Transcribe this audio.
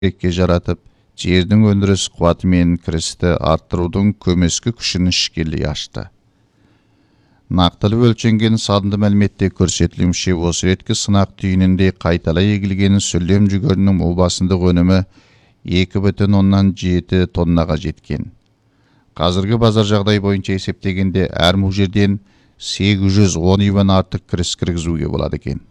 еңбекке жаратып, жердің өндіріс қуаты мен кірісті арттырудың көмескі күшін ішкелей ашты. Нақтылы өлшенген санды мәліметте көрсетілімше осы реткі сынақ түйінінде қайталай егілген сүлем жүгерінің обасындық өнімі 2,7 тоннаға жеткен. Қазіргі базар жағдай бойынша есептегенде әр мужерден 810 иван артық кіріс кіргізуге болады екен.